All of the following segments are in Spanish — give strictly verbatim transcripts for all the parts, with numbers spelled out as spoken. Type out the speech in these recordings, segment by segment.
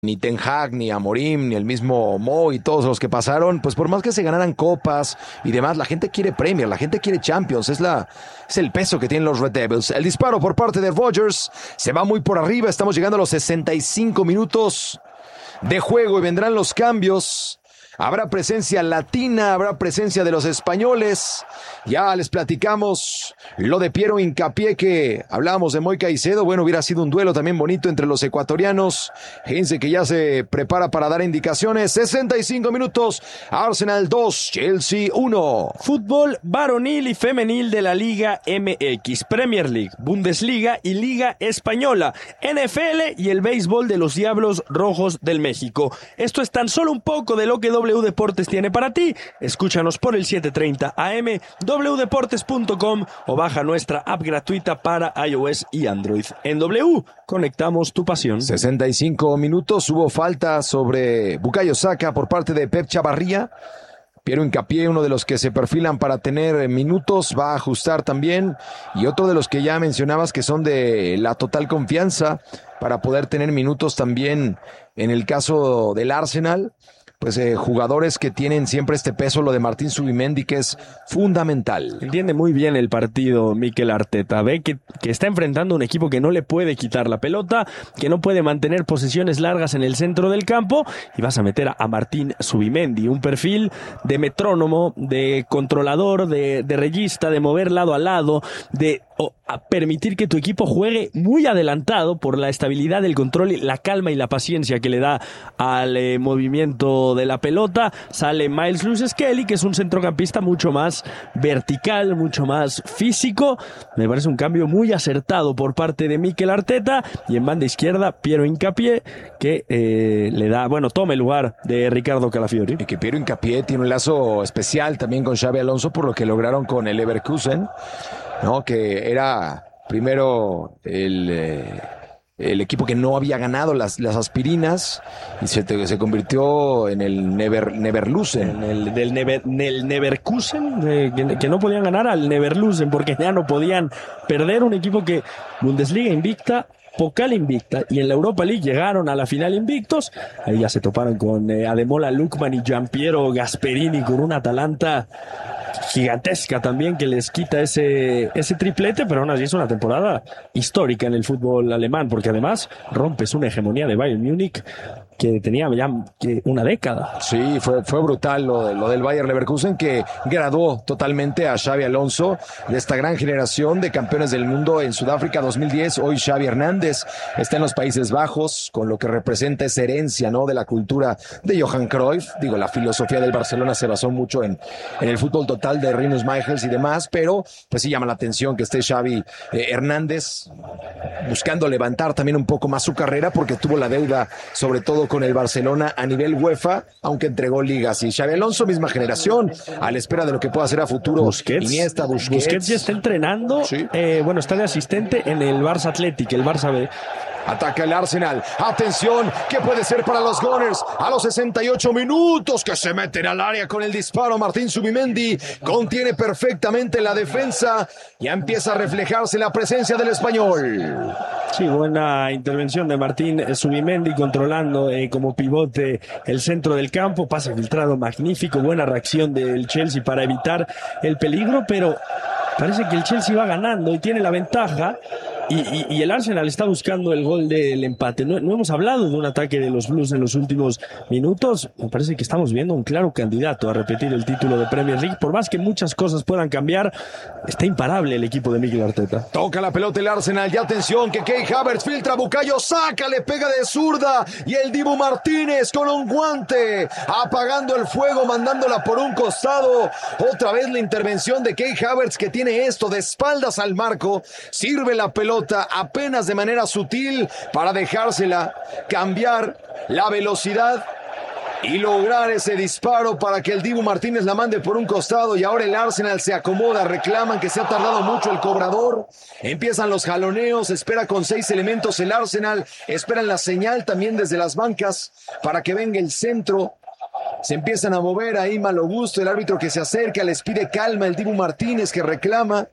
ni Ten Hag, ni Amorim, ni el mismo Mo y todos los que pasaron, pues por más que se ganaran copas y demás, la gente quiere Premier, la gente quiere Champions, es la es el peso que tienen los Red Devils. El disparo por parte de Rodgers se va muy por arriba, estamos llegando a los sesenta y cinco minutos de juego y vendrán los cambios. Habrá presencia latina, habrá presencia de los españoles. Ya les platicamos lo de Piero Hincapié, que hablábamos de Moy Caicedo. Bueno, hubiera sido un duelo también bonito entre los ecuatorianos. Fíjense que ya se prepara para dar indicaciones. sesenta y cinco minutos, Arsenal dos, Chelsea uno. Fútbol varonil y femenil de la Liga M X, Premier League, Bundesliga y Liga Española, N F L y el béisbol de los Diablos Rojos del México. Esto es tan solo un poco de lo que W Deportes tiene para ti. Escúchanos por el setecientos treinta A M, doble u deportes punto com o baja nuestra app gratuita para iOS y Android. En W, conectamos tu pasión. sesenta y cinco minutos, hubo falta sobre Bukayo Saka por parte de Pep Chavarría. Piero Hincapié, uno de los que se perfilan para tener minutos, va a ajustar también. Y otro de los que ya mencionabas que son de la total confianza para poder tener minutos también en el caso del Arsenal. Pues eh, jugadores que tienen siempre este peso, lo de Martín Zubimendi, que es fundamental. Entiende muy bien el partido Mikel Arteta, ve que, que está enfrentando un equipo que no le puede quitar la pelota, que no puede mantener posesiones largas en el centro del campo, y vas a meter a, a Martín Zubimendi, un perfil de metrónomo, de controlador, de, de regista, de mover lado a lado, de oh, a permitir que tu equipo juegue muy adelantado por la estabilidad del control, la calma y la paciencia que le da al eh, movimiento de la pelota. Sale Miles Lewis-Skelly, que es un centrocampista mucho más vertical, mucho más físico. Me parece un cambio muy acertado por parte de Mikel Arteta. Y en banda izquierda, Piero Hincapié, que eh, le da, bueno, toma el lugar de Ricardo Calafiori. Y que Piero Hincapié tiene un lazo especial también con Xabi Alonso por lo que lograron con el Leverkusen, ¿no? Que era primero el... Eh... el equipo que no había ganado las, las aspirinas y se, te, se convirtió en el Never, Neverlusen. En el del Never, el Neverkusen, de, que, que no podían ganar al Neverlusen porque ya no podían perder. Un equipo que Bundesliga invicta, Pokal invicta, y en la Europa League llegaron a la final invictos. Ahí ya se toparon con eh, Ademola Lookman y Giampiero Gasperini, con una Atalanta gigantesca también que les quita ese, ese triplete, pero aún así es una temporada histórica en el fútbol alemán, porque además rompes una hegemonía de Bayern Múnich que tenía ya una década. Sí, fue, fue brutal lo, lo del Bayer Leverkusen, que graduó totalmente a Xabi Alonso de esta gran generación de campeones del mundo en Sudáfrica dos mil diez. Hoy Xavi Hernández está en los Países Bajos, con lo que representa esa herencia, ¿no?, de la cultura de Johan Cruyff. Digo, la filosofía del Barcelona se basó mucho en, en el fútbol total de Rinus Michels y demás, pero pues sí llama la atención que esté Xavi eh, Hernández buscando levantar también un poco más su carrera, porque tuvo la deuda sobre todo con el Barcelona a nivel UEFA, aunque entregó ligas. Y Xabi Alonso, misma generación, a la espera de lo que pueda hacer a futuro. Busquets, Iniesta, Busquets. Busquets ya está entrenando, sí. eh, bueno, está de asistente en el Barça Athletic, el Barça B. Ataca el Arsenal. Atención, ¿qué puede ser para los Gunners? A los sesenta y ocho minutos que se meten al área con el disparo. Martín Zubimendi contiene perfectamente la defensa. Ya empieza a reflejarse la presencia del español. Sí, buena intervención de Martín Zubimendi controlando eh, como pivote el centro del campo. Pase filtrado magnífico. Buena reacción del Chelsea para evitar el peligro, pero parece que el Chelsea va ganando y tiene la ventaja. Y, y, y el Arsenal está buscando el gol del empate. No, no hemos hablado de un ataque de los Blues en los últimos minutos. Me parece que estamos viendo un claro candidato a repetir el título de Premier League. Por más que muchas cosas puedan cambiar, está imparable el equipo de Mikel Arteta. Toca la pelota el Arsenal. Y atención que Kai Havertz filtra, Bukayo Saka le pega de zurda. Y el Dibu Martínez con un guante apagando el fuego, mandándola por un costado. Otra vez la intervención de Kai Havertz, que tiene esto de espaldas al marco. Sirve la pelota apenas de manera sutil para dejársela cambiar la velocidad y lograr ese disparo para que el Dibu Martínez la mande por un costado. Y ahora el Arsenal se acomoda, reclaman que se ha tardado mucho el cobrador. Empiezan los jaloneos, espera con seis elementos el Arsenal, esperan la señal también desde las bancas para que venga el centro. Se empiezan a mover ahí, malo gusto, el árbitro que se acerca, les pide calma el Dibu Martínez, que reclama.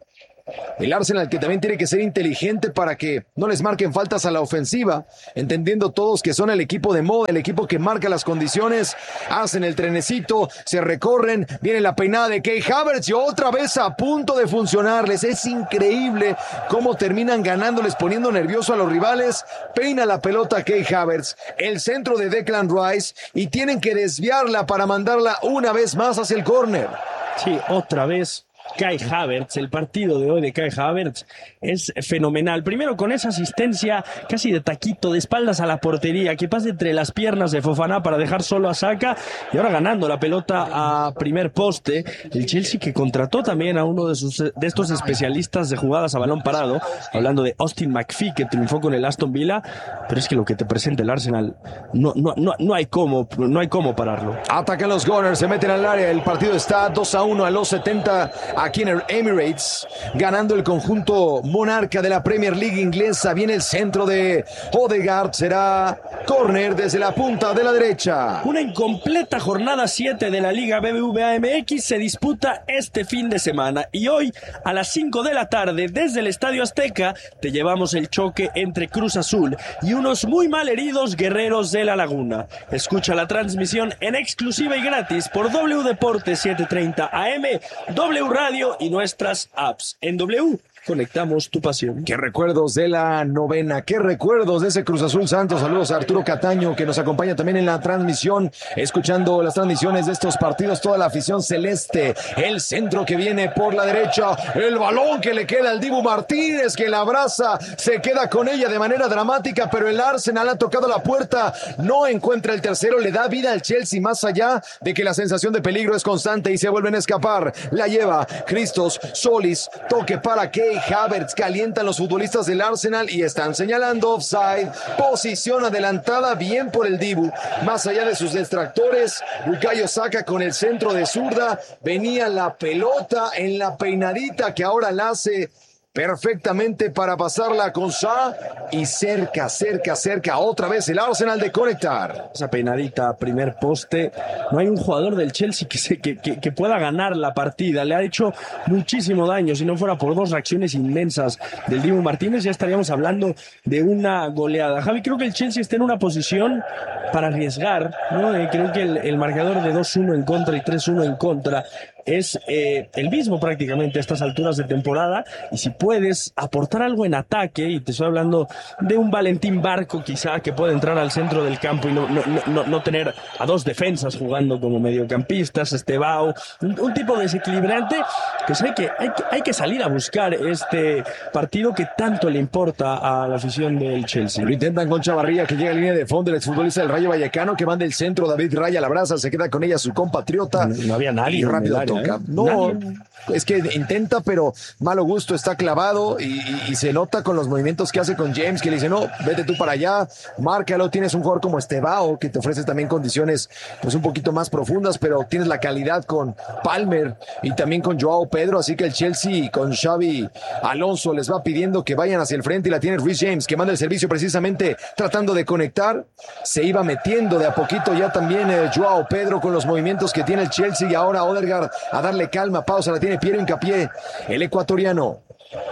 El Arsenal que también tiene que ser inteligente para que no les marquen faltas a la ofensiva, entendiendo todos que son el equipo de moda, el equipo que marca las condiciones, hacen el trenecito, se recorren, viene la peinada de Kai Havertz y otra vez a punto de funcionarles. Es increíble cómo terminan ganándoles, poniendo nervioso a los rivales. Peina la pelota Kai Havertz, el centro de Declan Rice, y tienen que desviarla para mandarla una vez más hacia el córner. Sí, otra vez Kai Havertz. El partido de hoy de Kai Havertz es fenomenal. Primero con esa asistencia casi de taquito, de espaldas a la portería, que pasa entre las piernas de Fofana para dejar solo a Saka, y ahora ganando la pelota a primer poste. El Chelsea que contrató también a uno de, sus, de estos especialistas de jugadas a balón parado, hablando de Austin McPhee, que triunfó con el Aston Villa, pero es que lo que te presenta el Arsenal, no, no, no, no hay cómo, no hay cómo pararlo. Atacan los Gunners, se meten al área, el partido está dos a uno a los setenta aquí en el Emirates, ganando el conjunto monarca de la Premier League inglesa. Viene el centro de Odegaard, será córner desde la punta de la derecha. Una incompleta jornada siete de la Liga B B V A M X se disputa este fin de semana, y hoy a las cinco de la tarde desde el Estadio Azteca te llevamos el choque entre Cruz Azul y unos muy mal heridos Guerreros de la Laguna. Escucha la transmisión en exclusiva y gratis por W Deportes setecientos treinta A M, W Radio y nuestras apps. En W conectamos tu pasión. Qué recuerdos de la novena, qué recuerdos de ese Cruz Azul Santos. Saludos a Arturo Cataño, que nos acompaña también en la transmisión, escuchando las transmisiones de estos partidos, toda la afición celeste. El centro que viene por la derecha, el balón que le queda al Dibu Martínez, que la abraza, se queda con ella de manera dramática, pero el Arsenal ha tocado la puerta, no encuentra el tercero, le da vida al Chelsea, más allá de que la sensación de peligro es constante y se vuelven a escapar. La lleva Christos Solis, toque para Kai Havertz, calientan los futbolistas del Arsenal y están señalando offside, posición adelantada, bien por el Dibu, más allá de sus distractores. Bukayo Saka con el centro de zurda, venía la pelota en la peinadita que ahora la hace perfectamente para pasarla con Sa, y cerca, cerca, cerca, otra vez el Arsenal de conectar. Esa peinadita, primer poste. No hay un jugador del Chelsea que, se, que, que, que pueda ganar la partida. Le ha hecho muchísimo daño. Si no fuera por dos reacciones inmensas del Dibu Martínez, ya estaríamos hablando de una goleada. Javi, creo que el Chelsea está en una posición para arriesgar, ¿no? Eh, creo que el, el marcador de dos uno en contra y tres uno en contra es eh, el mismo prácticamente a estas alturas de temporada, y si puedes aportar algo en ataque, y te estoy hablando de un Valentín Barco quizá que puede entrar al centro del campo y no, no, no, no tener a dos defensas jugando como mediocampistas, Estebao, un, un tipo desequilibrante, pues hay que, hay, que, hay que salir a buscar este partido que tanto le importa a la afición del Chelsea. Lo intentan con Chavarría, que llega a línea de fondo, el exfutbolista del Rayo Vallecano, que manda el centro, David Raya la braza, se queda con ella su compatriota. No, no había nadie. Y rápido toca. ¿eh? No, Nadie. Es que intenta, pero malo gusto, está clavado y, y, y se nota con los movimientos que hace con James, que le dice, no, vete tú para allá, márcalo. Tienes un jugador como Estebao, que te ofrece también condiciones pues un poquito más profundas, pero tienes la calidad con Palmer y también con Joao Pedro, así que el Chelsea con Xavi Alonso les va pidiendo que vayan hacia el frente, y la tiene Reece James, que manda el servicio precisamente tratando de conectar. Se iba metiendo de a poquito ya también eh, Joao Pedro con los movimientos que tiene el Chelsea, y ahora Odegaard a darle calma, pausa, la tiene Piero Hincapié, el ecuatoriano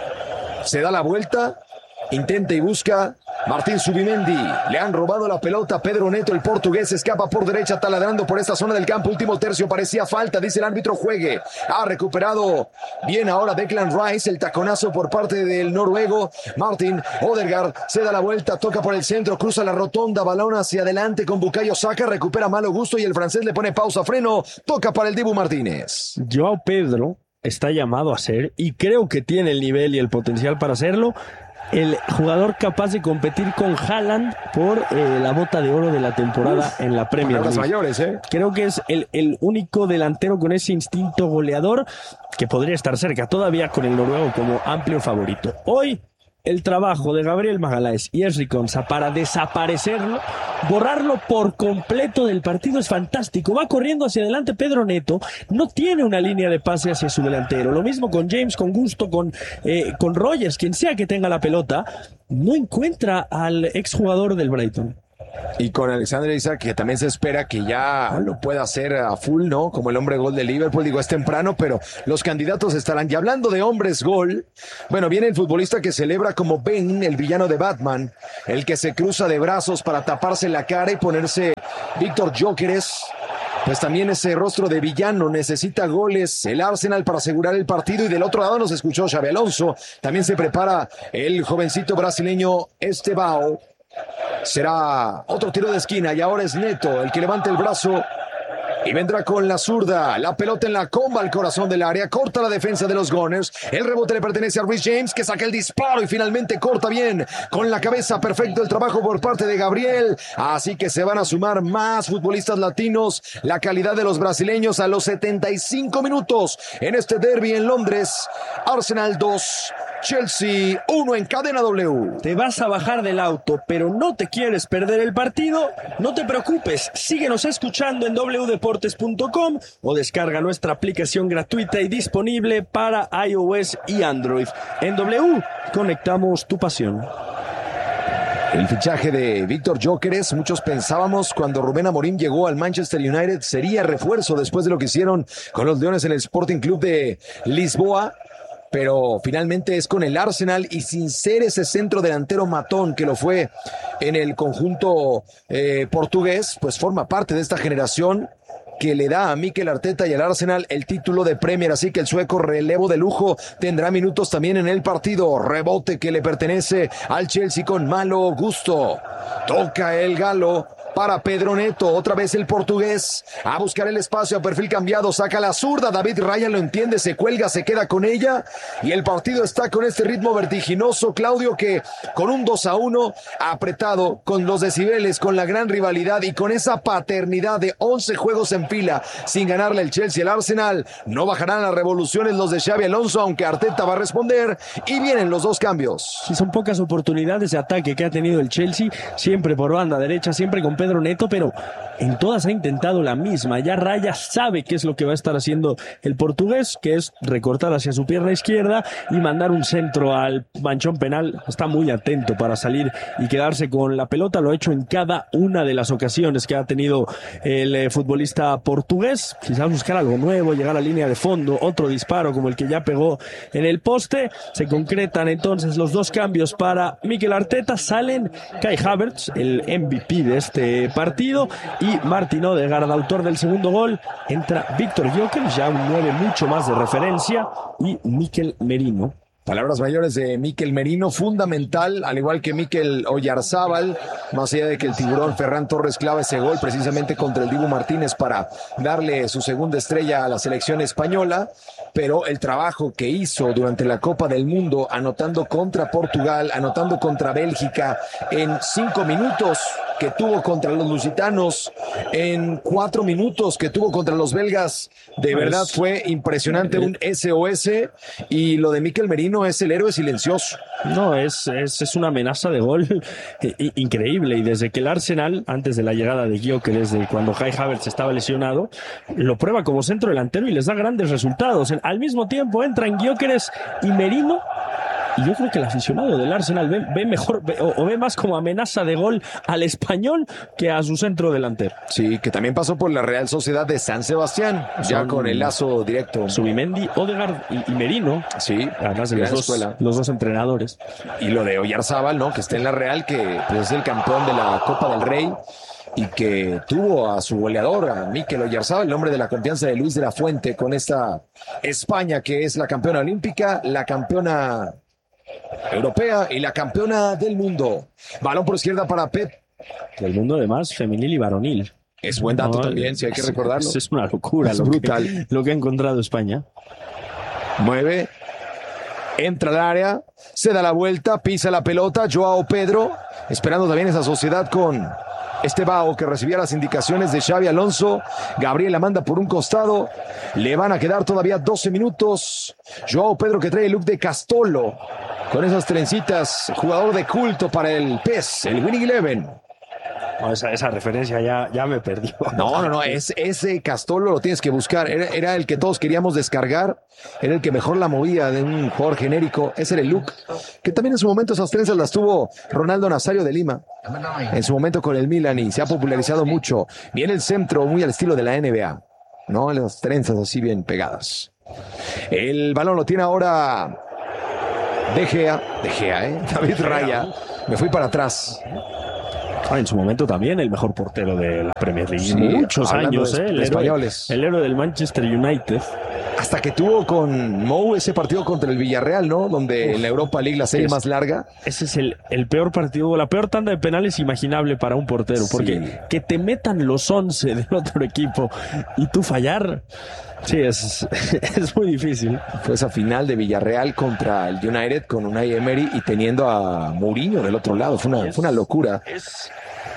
se da la vuelta, intenta y busca Martín Zubimendi, le han robado la pelota, Pedro Neto, el portugués, escapa por derecha, taladrando por esta zona del campo, último tercio, parecía falta, dice el árbitro, juegue, ha recuperado bien ahora Declan Rice, el taconazo por parte del noruego, Martin Odegaard se da la vuelta, toca por el centro, cruza la rotonda, balón hacia adelante con Bukayo Saka, recupera malo gusto y el francés le pone pausa, freno, toca para el Dibu Martínez. Joao Pedro está llamado a ser, y creo que tiene el nivel y el potencial para hacerlo, el jugador capaz de competir con Haaland por eh, la bota de oro de la temporada Uf, en la Premier League. Mayores, ¿eh? Creo que es el, el único delantero con ese instinto goleador que podría estar cerca todavía con el noruego como amplio favorito. Hoy el trabajo de Gabriel Magalhães y Ezri Konsa para desaparecerlo, borrarlo por completo del partido es fantástico. Va corriendo hacia adelante Pedro Neto, no tiene una línea de pase hacia su delantero. Lo mismo con James, con Gusto, con, eh, con Rogers, quien sea que tenga la pelota, no encuentra al exjugador del Brighton. Y con Alexander Isak, que también se espera que ya lo pueda hacer a full, ¿no? Como el hombre gol de Liverpool, digo, es temprano, pero los candidatos estarán. Y hablando de hombres gol, bueno, viene el futbolista que celebra como Bane, el villano de Batman, el que se cruza de brazos para taparse la cara y ponerse Víctor Gyökeres. Pues también ese rostro de villano necesita goles, el Arsenal para asegurar el partido, y del otro lado nos escuchó Xabi Alonso. También se prepara el jovencito brasileño Estevao. Será otro tiro de esquina y ahora es Neto el que levanta el brazo y vendrá con la zurda. La pelota en la comba al corazón del área, corta la defensa de los Gunners. El rebote le pertenece a Reece James, que saca el disparo y finalmente corta bien con la cabeza. Perfecto el trabajo por parte de Gabriel. Así que se van a sumar más futbolistas latinos. La calidad de los brasileños a los setenta y cinco minutos en este derbi en Londres. Arsenal dos, Chelsea uno en Cadena W. Te vas a bajar del auto, pero no te quieres perder el partido. No te preocupes, síguenos escuchando en doble u deportes punto com o descarga nuestra aplicación gratuita y disponible para iOS y Android. En W, conectamos tu pasión. El fichaje de Víctor Gyökeres, muchos pensábamos cuando Rubén Amorim llegó al Manchester United sería refuerzo después de lo que hicieron con los Leones en el Sporting Club de Lisboa. Pero finalmente es con el Arsenal y sin ser ese centro delantero matón que lo fue en el conjunto eh, portugués, pues forma parte de esta generación que le da a Mikel Arteta y al Arsenal el título de Premier. Así que el sueco, relevo de lujo, tendrá minutos también en el partido. Rebote que le pertenece al Chelsea con malo gusto. Toca el galo para Pedro Neto, otra vez el portugués, a buscar el espacio a perfil cambiado, saca la zurda, David Raya lo entiende, se cuelga, se queda con ella, y el partido está con este ritmo vertiginoso, Claudio, que con un dos a uno, apretado, con los decibeles, con la gran rivalidad y con esa paternidad de once juegos en fila, sin ganarle el Chelsea al Arsenal, no bajarán las revoluciones los de Xabi Alonso, aunque Arteta va a responder, y vienen los dos cambios. Sí, son pocas oportunidades de ataque que ha tenido el Chelsea, siempre por banda derecha, siempre con Pedro Neto, pero en todas ha intentado la misma. Ya Raya sabe qué es lo que va a estar haciendo el portugués, que es recortar hacia su pierna izquierda y mandar un centro al manchón penal. Está muy atento para salir y quedarse con la pelota. Lo ha hecho en cada una de las ocasiones que ha tenido el eh, futbolista portugués. Quizás buscar algo nuevo, llegar a línea de fondo, otro disparo como el que ya pegó en el poste. Se concretan entonces los dos cambios para Mikel Arteta. Salen Kai Havertz, el M V P de este partido, y Martin Odegaard, autor del segundo gol. Entra Víctor Gyökeres, ya un nueve mucho más de referencia, y Mikel Merino. Palabras mayores de Mikel Merino, fundamental, al igual que Mikel Oyarzábal, más allá de que el tiburón Ferran Torres clava ese gol precisamente contra el Dibu Martínez para darle su segunda estrella a la selección española, pero el trabajo que hizo durante la Copa del Mundo, anotando contra Portugal, anotando contra Bélgica, en cinco minutos que tuvo contra los lusitanos, en cuatro minutos que tuvo contra los belgas, de verdad fue impresionante, un S O S, y lo de Mikel Merino es el héroe silencioso. No, es, es, es una amenaza de gol increíble, y desde que el Arsenal, antes de la llegada de Gyökeres, de cuando Kai Havertz estaba lesionado, lo prueba como centro delantero y les da grandes resultados. Al mismo tiempo entran Gyökeres y Merino, y yo creo que el aficionado del Arsenal ve, ve mejor ve, o, o ve más como amenaza de gol al Español que a su centro delantero. Sí, que también pasó por la Real Sociedad de San Sebastián, Son ya con el lazo directo. Zubimendi, Odegaard y, y Merino. Sí, además de los dos, los dos entrenadores. Y lo de Oyarzábal, ¿no? Que está en la Real, que pues, es el campeón de la Copa del Rey y que tuvo a su goleador, a Mikel Oyarzábal, el hombre de la confianza de Luis de la Fuente, con esta España que es la campeona olímpica, la campeona europea y la campeona del mundo. Balón por izquierda para Pep. Del mundo además femenil y varonil. Es buen dato no, también, si hay que recordarlo. Es, es una locura, es lo brutal que, lo que ha encontrado España. Mueve, entra al área, se da la vuelta, pisa la pelota, Joao Pedro, esperando también esa sociedad con Estevao, que recibía las indicaciones de Xabi Alonso. Gabriel la manda por un costado, le van a quedar todavía doce minutos. Joao Pedro, que trae el look de Castolo, con esas trencitas, jugador de culto para el P E S, el Winning Eleven. No, esa, esa referencia ya, ya me perdió. No, no, no, es, ese Castolo lo tienes que buscar. Era, era el que todos queríamos descargar. Era el que mejor la movía de un jugador genérico. Ese era el look. Que también en su momento esas trenzas las tuvo Ronaldo Nazario de Lima. En su momento con el Milan y se ha popularizado mucho. Viene el centro muy al estilo de la N B A. ¿No? Las trenzas así bien pegadas. El balón lo tiene ahora De Gea. De Gea, ¿eh? David Raya. Me fui para atrás. Ah, en su momento también el mejor portero de la Premier League. Sí, muchos años, de, ¿eh? El de héroe, españoles. El héroe del Manchester United. Hasta que tuvo con Mou ese partido contra el Villarreal, ¿no? Donde Uf, en la Europa League la serie es, más larga. Ese es el, el peor partido, la peor tanda de penales imaginable para un portero. Sí. Porque que te metan los once del otro equipo y tú fallar, sí, es, es muy difícil. Fue esa final de Villarreal contra el United con Unai Emery y teniendo a Mourinho del otro lado. Fue una, es, fue una locura. Es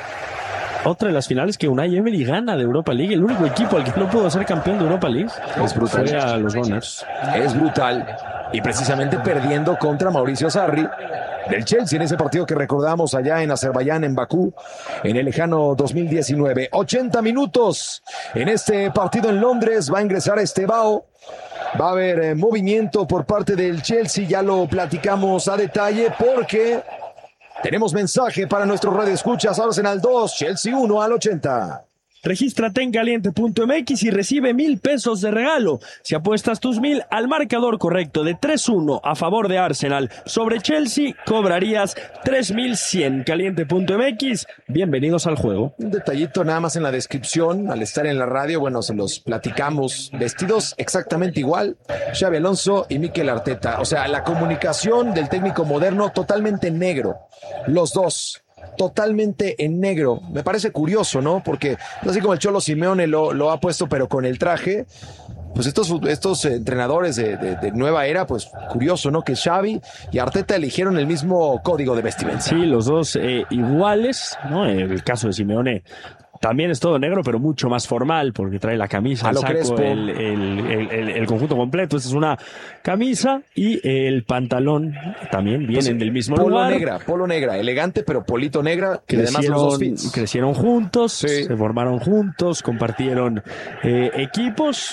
otra de las finales que Unai Emery gana de Europa League. El único equipo al que no pudo ser campeón de Europa League es brutal. Fue a los Gunners. Es brutal. Y precisamente perdiendo contra Mauricio Sarri del Chelsea en ese partido que recordamos allá en Azerbaiyán, en Bakú, en el lejano dos mil diecinueve. ochenta minutos en este partido en Londres. Va a ingresar Estevao. Va a haber eh, movimiento por parte del Chelsea. Ya lo platicamos a detalle porque tenemos mensaje para nuestros radioescuchas. Arsenal dos, Chelsea uno al ochenta. Regístrate en caliente punto m x y recibe mil pesos de regalo. Si apuestas tus mil al marcador correcto de tres uno a favor de Arsenal sobre Chelsea, cobrarías tres mil cien. caliente punto m x, bienvenidos al juego. Un detallito nada más en la descripción. Al estar en la radio, bueno, se los platicamos. Vestidos exactamente igual, Xabi Alonso y Mikel Arteta. O sea, la comunicación del técnico moderno totalmente negro. Los dos. Totalmente en negro. Me parece curioso, ¿no? Porque así como el Cholo Simeone lo, lo ha puesto, pero con el traje, pues estos, estos entrenadores de, de, de nueva era, pues curioso, ¿no? Que Xavi y Arteta eligieron el mismo código de vestimenta. Sí, los dos eh, iguales, ¿no? El caso de Simeone también es todo negro, pero mucho más formal, porque trae la camisa, el saco, el, el, el, el conjunto completo. Esta es una camisa y el pantalón también vienen pues, del mismo polo lugar. Polo negra, polo negra, elegante, pero polito negra. Que además los dos fits. Crecieron juntos, sí. Se formaron juntos, compartieron eh, equipos.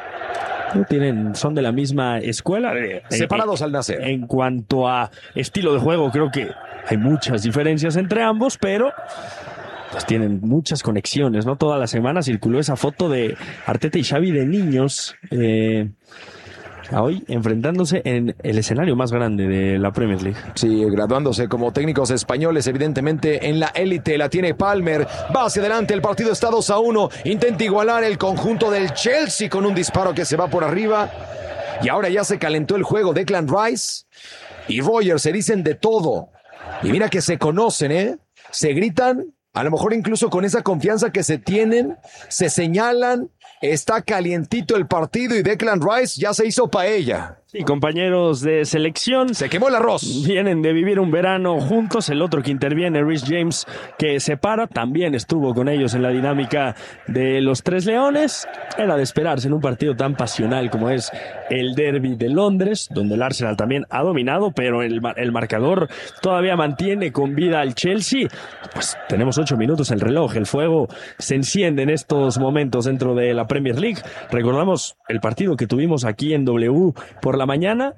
Tienen, son de la misma escuela. Separados eh, al nacer. En cuanto a estilo de juego, creo que hay muchas diferencias entre ambos, pero pues tienen muchas conexiones, ¿no? Toda la semana circuló esa foto de Arteta y Xavi de niños, eh, hoy enfrentándose en el escenario más grande de la Premier League. Sí, graduándose como técnicos españoles, evidentemente en la élite. La tiene Palmer, va hacia adelante, el partido está dos a uno, intenta igualar el conjunto del Chelsea con un disparo que se va por arriba. Y ahora ya se calentó el juego. Declan Rice y Rogers se dicen de todo. Y mira que se conocen, ¿eh? Se gritan. A lo mejor incluso con esa confianza que se tienen, se señalan, está calientito el partido y Declan Rice ya se hizo paella. Sí, compañeros de selección. Se quemó el arroz. Vienen de vivir un verano juntos. El otro que interviene, Reece James, que se para, también estuvo con ellos en la dinámica de los Tres Leones. Era de esperarse en un partido tan pasional como es el derbi de Londres, donde el Arsenal también ha dominado, pero el, el marcador todavía mantiene con vida al Chelsea. Pues tenemos ocho minutos el reloj. El fuego se enciende en estos momentos dentro de la Premier League. Recordamos el partido que tuvimos aquí en W por la mañana.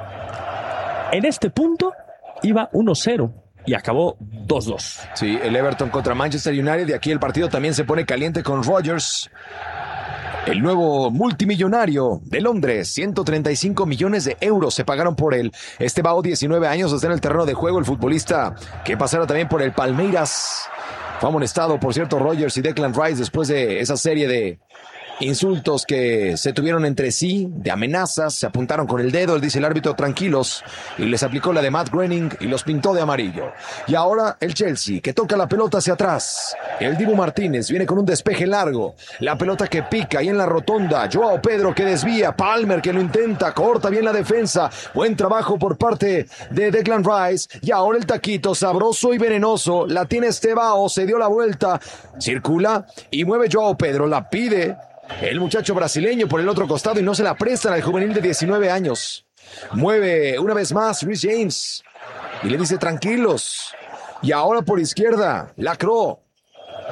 En este punto iba uno cero y acabó dos dos. Sí, el Everton contra Manchester United, y aquí el partido también se pone caliente con Rodgers, el nuevo multimillonario de Londres. ciento treinta y cinco millones de euros se pagaron por él. Este Bao, diecinueve años, está en el terreno de juego. El futbolista que pasara también por el Palmeiras. Fue amonestado, por cierto, Rodgers y Declan Rice después de esa serie de insultos que se tuvieron entre sí, de amenazas, se apuntaron con el dedo. Él dice el árbitro tranquilos y les aplicó la de Matt Groening y los pintó de amarillo. Y ahora el Chelsea, que toca la pelota hacia atrás. El Dibu Martínez viene con un despeje largo, la pelota que pica ahí en la rotonda. Joao Pedro que desvía, Palmer que lo intenta, corta bien la defensa. Buen trabajo por parte de Declan Rice. Y ahora el taquito sabroso y venenoso, la tiene Estevao, se dio la vuelta, circula y mueve Joao Pedro, la pide el muchacho brasileño por el otro costado y no se la prestan al juvenil de diecinueve años. Mueve una vez más Reece James y le dice tranquilos. Y ahora por izquierda, Lacroix.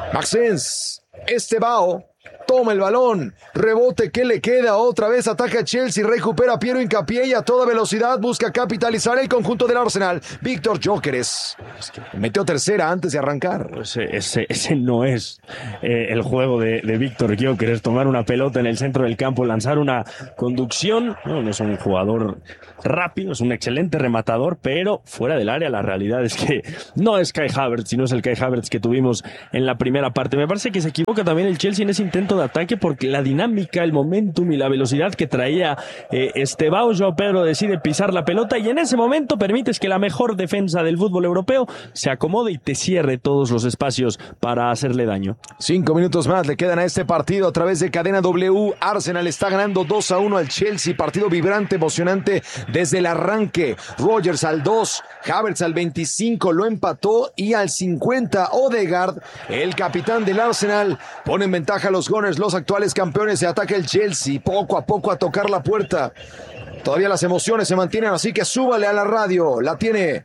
Maxence, Estebao, toma el balón, rebote, ¿qué le queda? Otra vez ataca Chelsea, recupera Piero Hincapié y a toda velocidad busca capitalizar el conjunto del Arsenal. Víctor Gyökeres metió tercera antes de arrancar. Ese, ese, ese no es eh, el juego de, de Víctor Gyökeres, tomar una pelota en el centro del campo, lanzar una conducción. No, no es un jugador rápido, es un excelente rematador, pero fuera del área la realidad es que no es Kai Havertz, sino es el Kai Havertz que tuvimos en la primera parte. Me parece que se equivoca también el Chelsea en ese intento de ataque porque la dinámica, el momentum y la velocidad que traía eh, Estebao, Joao Pedro decide pisar la pelota y en ese momento permites que la mejor defensa del fútbol europeo se acomode y te cierre todos los espacios para hacerle daño. Cinco minutos más le quedan a este partido a través de Cadena W. Arsenal está ganando dos a uno al Chelsea, partido vibrante, emocionante desde el arranque. Rodgers al dos, Havertz al veinticinco lo empató y al cincuenta Odegaard, el capitán del Arsenal, pone en ventaja a los Gunners, los actuales campeones. Se ataca el Chelsea poco a poco a tocar la puerta. Todavía las emociones se mantienen, así que súbale a la radio. La tiene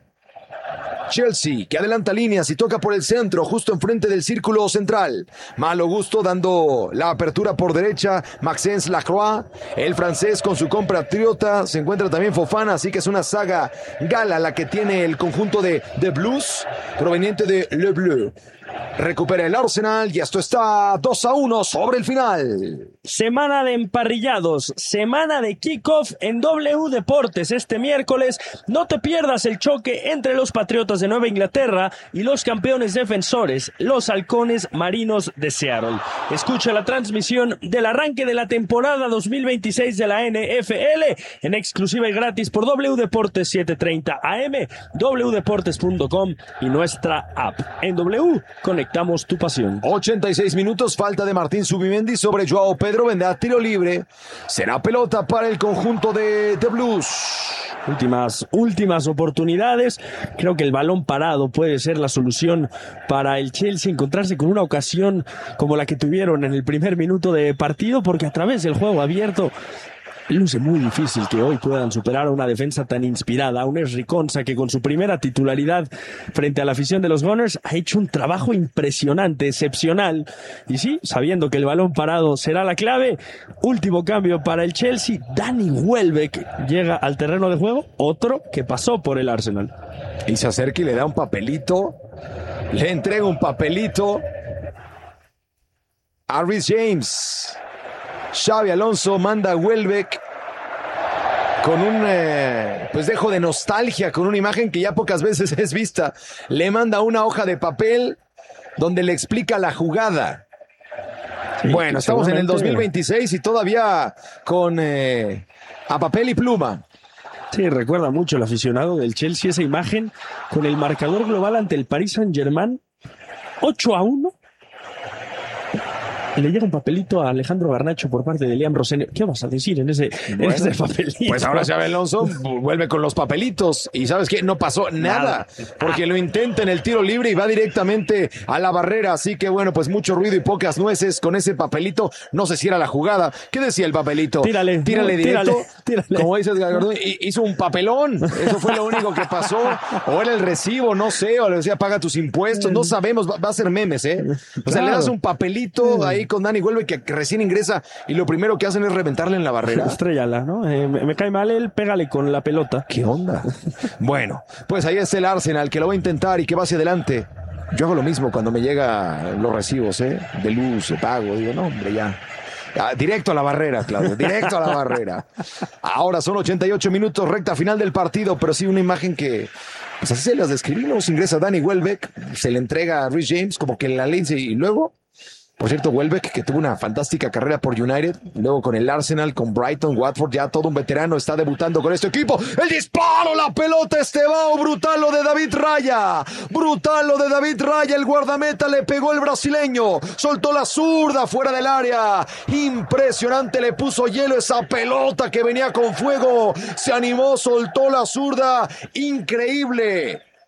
Chelsea, que adelanta líneas y toca por el centro, justo enfrente del círculo central. Malo Gusto dando la apertura por derecha. Maxence Lacroix, el francés con su compatriota. Se encuentra también Fofana, así que es una saga gala la que tiene el conjunto de, de Blues, proveniente de Le Bleu. Recupera el Arsenal y esto está dos a uno sobre el final. Semana de emparrillados, semana de kickoff en W Deportes este miércoles. No te pierdas el choque entre los Patriotas de Nueva Inglaterra y los campeones defensores, los Halcones Marinos de Seattle. Escucha la transmisión del arranque de la temporada dos mil veintiséis de la N F L en exclusiva y gratis por W Deportes setecientos treinta A M, w deportes punto com y nuestra app. En W conectamos tu pasión. ochenta y seis minutos, falta de Martín Zubimendi sobre Joao Pedro, vendrá tiro libre. Será pelota para el conjunto de The Blues. Últimas, últimas oportunidades. Creo que el balón parado puede ser la solución para el Chelsea, encontrarse con una ocasión como la que tuvieron en el primer minuto de partido, porque a través del juego abierto luce muy difícil que hoy puedan superar a una defensa tan inspirada, a un Ezri Konsa que con su primera titularidad frente a la afición de los Gunners ha hecho un trabajo impresionante, excepcional. Y sí, sabiendo que el balón parado será la clave, último cambio para el Chelsea. Danny Welbeck llega al terreno de juego, otro que pasó por el Arsenal. Y se acerca y le da un papelito, le entrega un papelito a Reece James. Xabi Alonso manda a Welbeck con un eh, pues dejo de nostalgia, con una imagen que ya pocas veces es vista. Le manda una hoja de papel donde le explica la jugada. Sí, bueno, estamos en el dos mil veintiséis y todavía con eh, a papel y pluma. Sí, recuerda mucho el aficionado del Chelsea esa imagen con el marcador global ante el Paris Saint-Germain ocho a uno. Le llega un papelito a Alejandro Garnacho por parte de Liam Rossini. ¿Qué vas a decir en ese, bueno, en ese papelito? Pues ahora Xabi Alonso vuelve con los papelitos. Y ¿sabes qué? No pasó nada. nada. Porque ah. lo intenta en el tiro libre y va directamente a la barrera. Así que bueno, pues mucho ruido y pocas nueces con ese papelito. No sé si era la jugada. ¿Qué decía el papelito? Tírale. Tírale no, directo. Tírale, tírale. Como dices, Gardón, hizo un papelón. Eso fue lo único que pasó. O era el recibo, no sé. O le decía, paga tus impuestos. No sabemos. Va, va a ser memes, ¿eh? O sea, claro. Le das un papelito ahí con Danny Welbeck que recién ingresa y lo primero que hacen es reventarle en la barrera. Estrellala, ¿no? Eh, me, me cae mal él, pégale con la pelota. ¿Qué onda? Bueno, pues ahí está el Arsenal que lo va a intentar y que va hacia adelante. Yo hago lo mismo cuando me llegan los recibos, ¿eh? De luz, de pago. Digo, no, hombre, ya. Ah, directo a la barrera, Claudio, directo a la barrera. Ahora son ochenta y ocho minutos, recta final del partido, pero sí una imagen que, pues así se las describimos. Ingresa Danny Welbeck, se le entrega a Reece James, como que la ley, y luego... Por cierto, Welbeck, que tuvo una fantástica carrera por United, luego con el Arsenal, con Brighton, Watford, ya todo un veterano, está debutando con este equipo. ¡El disparo! ¡La pelota! Estebao, brutal lo de David Raya. Brutal lo de David Raya, el guardameta le pegó el brasileño. Soltó la zurda fuera del área. Impresionante, le puso hielo esa pelota que venía con fuego. Se animó, soltó la zurda. Increíble.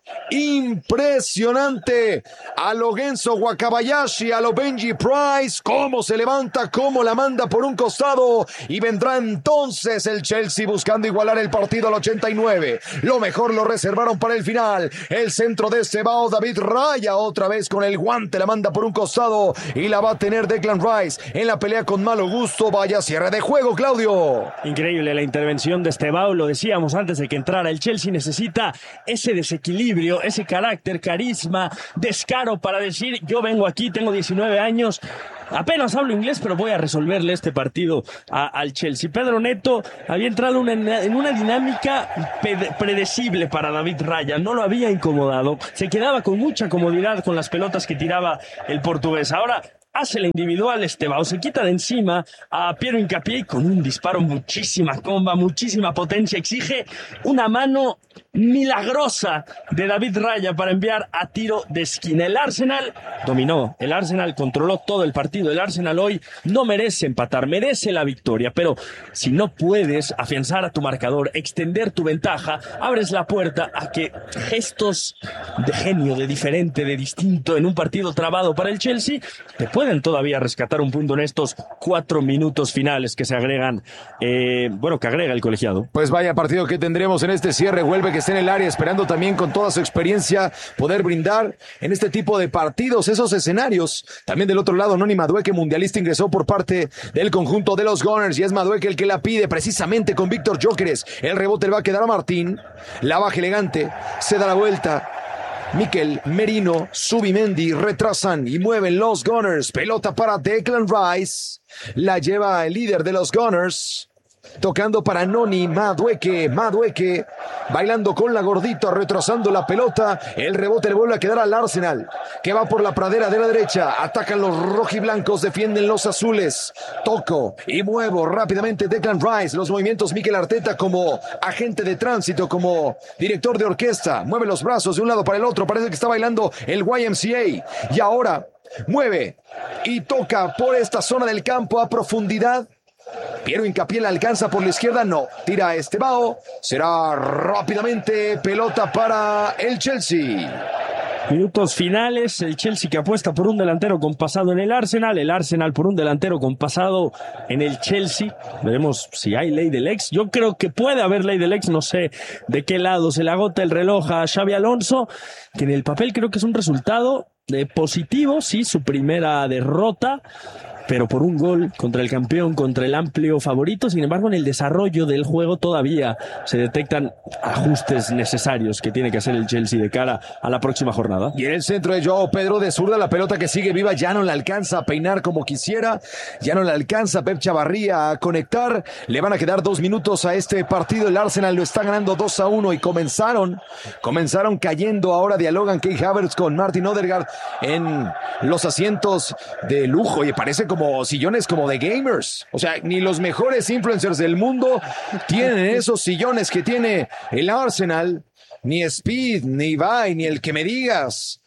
impresionante. A lo Genso Wakabayashi, a lo Benji Price, cómo se levanta, cómo la manda por un costado, y vendrá entonces el Chelsea buscando igualar el partido al ochenta y nueve. Lo mejor lo reservaron para el final. El centro de Sebao, David Raya, otra vez con el guante, la manda por un costado y la va a tener Declan Rice en la pelea con Malo Gusto. Vaya cierre de juego, Claudio. Increíble la intervención de Estebao, lo decíamos antes de que entrara. El Chelsea necesita ese desequilibrio, ese carácter, carisma, descaro para decir: yo vengo aquí, tengo diecinueve años, apenas hablo inglés, pero voy a resolverle este partido a, al Chelsea. Pedro Neto había entrado una, en una dinámica predecible para David Raya, no lo había incomodado, se quedaba con mucha comodidad con las pelotas que tiraba el portugués. Ahora hace la individual Estebao, se quita de encima a Piero Hincapié y con un disparo, muchísima comba, muchísima potencia, exige una mano milagrosa de David Raya para enviar a tiro de esquina. El Arsenal dominó, el Arsenal controló todo el partido. El Arsenal hoy no merece empatar, merece la victoria, pero si no puedes afianzar a tu marcador, extender tu ventaja, abres la puerta a que gestos de genio, de diferente, de distinto en un partido trabado para el Chelsea te pueden todavía rescatar un punto en estos cuatro minutos finales que se agregan, eh, bueno, que agrega el colegiado. Pues vaya partido que tendremos en este cierre. Vuelve que está en el área, esperando también con toda su experiencia poder brindar en este tipo de partidos, esos escenarios. También del otro lado, Noni Madueke, mundialista, ingresó por parte del conjunto de los Gunners, y es Madueke el que la pide precisamente con Víctor Gyökeres. El rebote le va a quedar a Martín, la baja elegante, se da la vuelta. Mikel Merino, Zubimendi retrasan y mueven los Gunners. Pelota para Declan Rice, la lleva el líder de los Gunners, tocando para Noni Madueke. Madueke bailando con la gordita, retrasando la pelota. El rebote le vuelve a quedar al Arsenal, que va por la pradera de la derecha. Atacan los rojiblancos, defienden los azules. Toco y muevo rápidamente Declan Rice. Los movimientos Mikel Arteta como agente de tránsito, como director de orquesta. Mueve los brazos de un lado para el otro. Parece que está bailando el Y M C A. Y ahora mueve y toca por esta zona del campo a profundidad. Piero Hincapié la alcanza por la izquierda, no, tira a Estebao, será rápidamente pelota para el Chelsea. Minutos finales, el Chelsea que apuesta por un delantero con pasado en el Arsenal, el Arsenal por un delantero con pasado en el Chelsea. Veremos si hay ley del ex. Yo creo que puede haber ley del ex, no sé de qué lado se le agota el reloj a Xabi Alonso, que en el papel creo que es un resultado de positivo, sí, su primera derrota, pero por un gol contra el campeón, contra el amplio favorito. Sin embargo, en el desarrollo del juego todavía se detectan ajustes necesarios que tiene que hacer el Chelsea de cara a la próxima jornada. Y en el centro de Joao Pedro de zurda, la pelota que sigue viva, ya no la alcanza a peinar como quisiera, ya no la alcanza Pep Chavarría a conectar. Le van a quedar dos minutos a este partido. El Arsenal lo está ganando dos a uno y comenzaron, comenzaron cayendo. Ahora dialogan Kai Havertz con Martin Odegaard en los asientos de lujo, y parece como como sillones como de gamers. O sea, ni los mejores influencers del mundo tienen esos sillones que tiene el Arsenal. Ni Speed, ni Ibai, ni el que me digas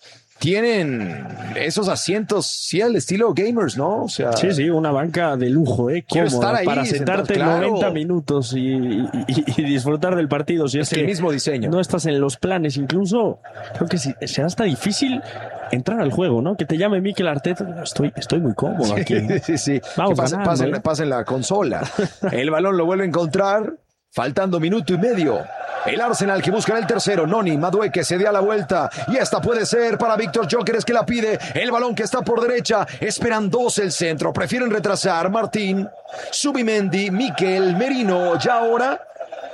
tienen esos asientos, sí, al estilo gamers, ¿no? O sea, sí, sí, una banca de lujo, ¿eh? Quiero estar ahí, para sentarte claro, noventa minutos y, y, y disfrutar del partido. Si es, es que el mismo diseño. No estás en los planes, incluso creo que sí, será hasta difícil entrar al juego, ¿no? Que te llame Mikel Arteta. Estoy, estoy muy cómodo aquí, ¿no? Sí, sí. Vamos que pasen, ganando, pasen, ¿eh? pasen la consola. El balón lo vuelve a encontrar, faltando minuto y medio. El Arsenal que busca el tercero. Noni Madueke se da la vuelta y esta puede ser para Víctor Gyökeres, que la pide. El balón que está por derecha, esperan dos el centro, prefieren retrasar. Martín, Zubimendi, Mikel Merino. Ya ahora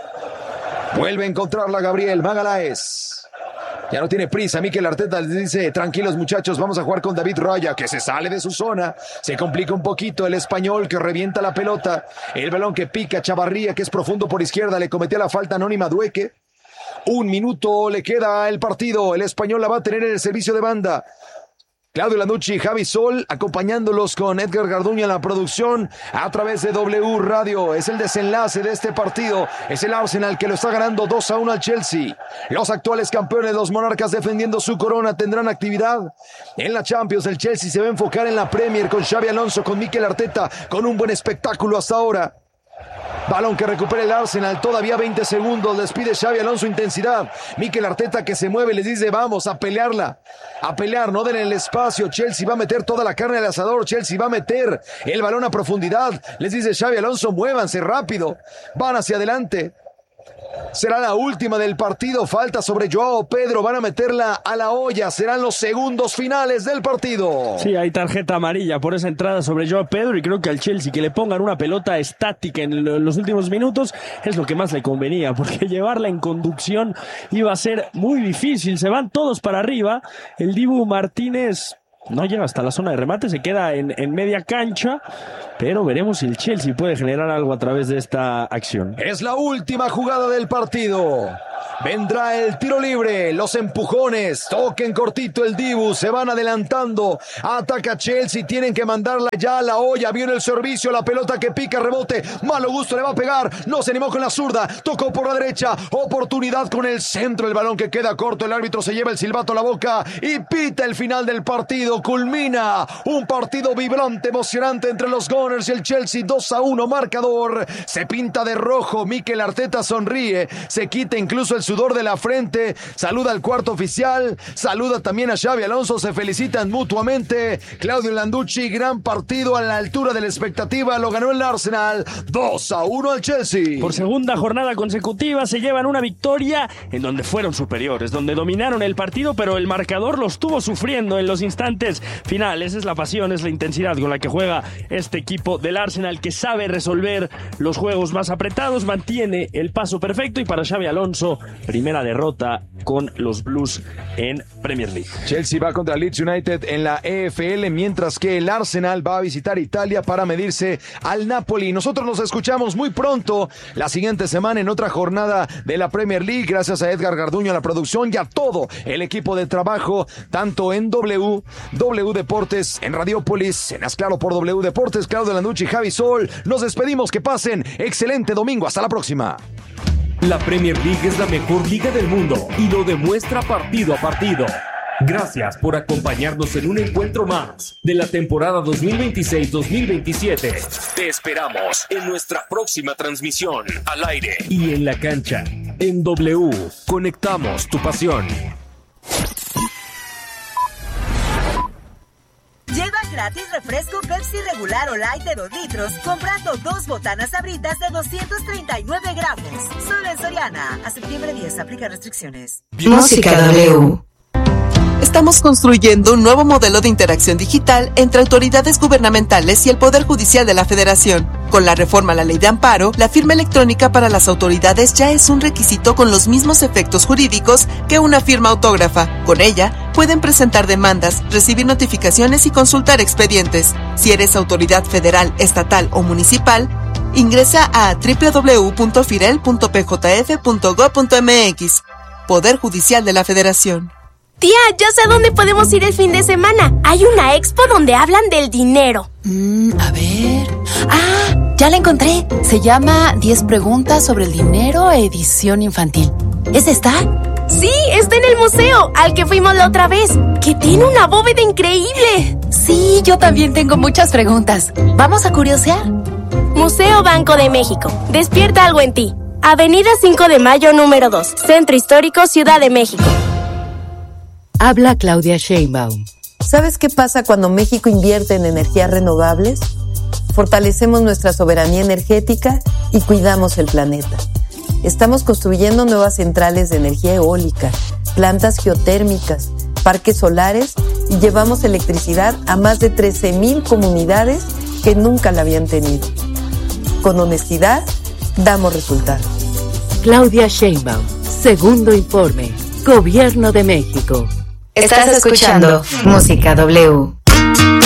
vuelve a encontrarla Gabriel Magalhaes. Ya no tiene prisa. Mikel Arteta les dice: tranquilos muchachos, vamos a jugar con David Raya, que se sale de su zona. Se complica un poquito el español, que revienta la pelota. El balón que pica Chavarría, que es profundo por izquierda, le cometió la falta a Noni Madueke. Un minuto le queda el partido. El español la va a tener en el servicio de banda. Claudio Lanucci y Javi Sol acompañándolos con Edgar Garduña en la producción a través de W Radio. Es el desenlace de este partido. Es el Arsenal que lo está ganando dos a uno al Chelsea. Los actuales campeones, los monarcas, defendiendo su corona, tendrán actividad en la Champions. El Chelsea se va a enfocar en la Premier con Xabi Alonso, con Mikel Arteta, con un buen espectáculo hasta ahora. Balón que recupera el Arsenal, todavía veinte segundos, les pide Xabi Alonso intensidad. Mikel Arteta que se mueve, les dice vamos a pelearla, a pelear, no den el espacio. Chelsea va a meter toda la carne al asador, Chelsea va a meter el balón a profundidad, les dice Xabi Alonso muévanse rápido, van hacia adelante. Será la última del partido, falta sobre Joao Pedro, van a meterla a la olla, serán los segundos finales del partido. Sí, hay tarjeta amarilla por esa entrada sobre Joao Pedro y creo que al Chelsea que le pongan una pelota estática en los últimos minutos es lo que más le convenía, porque llevarla en conducción iba a ser muy difícil, se van todos para arriba, el Dibu Martínez no llega hasta la zona de remate, se queda en, en media cancha, pero veremos si el Chelsea puede generar algo a través de esta acción. Es la última jugada del partido. Vendrá el tiro libre, los empujones, toquen cortito el Dibu, se van adelantando, ataca Chelsea, tienen que mandarla ya a la olla, viene el servicio, la pelota que pica, rebote, malo gusto le va a pegar, no se animó con la zurda, tocó por la derecha, oportunidad con el centro, el balón que queda corto, el árbitro se lleva el silbato a la boca y pita el final del partido, culmina un partido vibrante, emocionante entre los Gunners y el Chelsea, dos a uno marcador, se pinta de rojo, Mikel Arteta sonríe, se quita incluso el sudor de la frente, saluda al cuarto oficial, saluda también a Xabi Alonso, se felicitan mutuamente. Claudio Landucci, gran partido a la altura de la expectativa, lo ganó el Arsenal, dos a uno al Chelsea. Por segunda jornada consecutiva se llevan una victoria en donde fueron superiores, donde dominaron el partido, pero el marcador lo estuvo sufriendo en los instantes finales. Es la pasión, es la intensidad con la que juega este equipo del Arsenal, que sabe resolver los juegos más apretados, mantiene el paso perfecto, y para Xabi Alonso, primera derrota con los Blues en Premier League. Chelsea va contra Leeds United en la E F L, mientras que el Arsenal va a visitar Italia para medirse al Napoli. Nosotros nos escuchamos muy pronto la siguiente semana en otra jornada de la Premier League. Gracias a Edgar Garduño a la producción y a todo el equipo de trabajo, tanto en W, W Deportes, en Radiópolis, en Asclaro por W Deportes, Claudio Landucci y Javi Sol. Nos despedimos, que pasen excelente domingo, hasta la próxima. La Premier League es la mejor liga del mundo y lo demuestra partido a partido. Gracias por acompañarnos en un encuentro más de la temporada dos mil veintiséis dos mil veintisiete. Te esperamos en nuestra próxima transmisión al aire y en la cancha. En W, conectamos tu pasión. Lleva gratis refresco Pepsi regular o light de dos litros comprando dos botanas Sabritas de doscientos treinta y nueve gramos. Solo en Soriana. A septiembre diez aplica restricciones. Música W. Estamos construyendo un nuevo modelo de interacción digital entre autoridades gubernamentales y el Poder Judicial de la Federación. Con la reforma a la Ley de Amparo, la firma electrónica para las autoridades ya es un requisito con los mismos efectos jurídicos que una firma autógrafa. Con ella, pueden presentar demandas, recibir notificaciones y consultar expedientes. Si eres autoridad federal, estatal o municipal, ingresa a doble u doble u doble u punto firel punto p j f punto gob punto m x. Poder Judicial de la Federación. Tía, ya sé a dónde podemos ir el fin de semana. Hay una expo donde hablan del dinero. Mm, a ver... ¡Ah! Ya la encontré. Se llama diez preguntas sobre el dinero, edición infantil. ¿Es esta? Sí, está en el museo, al que fuimos la otra vez, que tiene una bóveda increíble. Sí, yo también tengo muchas preguntas. ¿Vamos a curiosear? Museo Banco de México. Despierta algo en ti. Avenida cinco de Mayo, número dos. Centro Histórico, Ciudad de México. Habla Claudia Sheinbaum. ¿Sabes qué pasa cuando México invierte en energías renovables? Fortalecemos nuestra soberanía energética y cuidamos el planeta. Estamos construyendo nuevas centrales de energía eólica, plantas geotérmicas, parques solares y llevamos electricidad a más de trece mil comunidades que nunca la habían tenido. Con honestidad, damos resultados. Claudia Sheinbaum, segundo informe, Gobierno de México. Estás escuchando Música W.